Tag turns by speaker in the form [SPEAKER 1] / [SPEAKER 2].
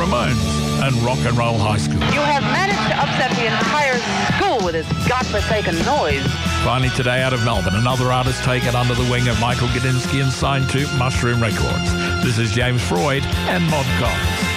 [SPEAKER 1] Ramones, and Rock and Roll High School.
[SPEAKER 2] You have managed to upset the entire school with this godforsaken noise.
[SPEAKER 1] Finally today out of Melbourne, another artist taken under the wing of Michael Gudinski and signed to Mushroom Records. This is James Freud and Mod Cox.